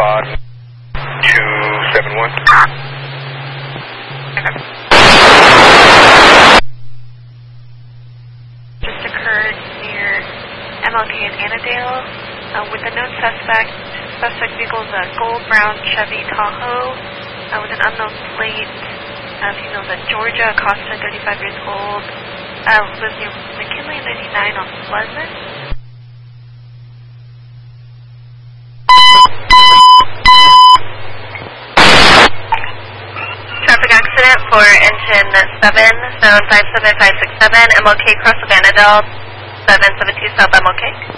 squad 271. Just occurred near MLK and Annandale with a known suspect. Suspect vehicle is a gold-brown Chevy Tahoe with an unknown plate. Female's at Georgia, Acosta, 35 years old. Lives near McKinley 99 on Pleasant. Traffic accident for engine 7, zone 57567, MLK cross of Annandale, 772 South MLK.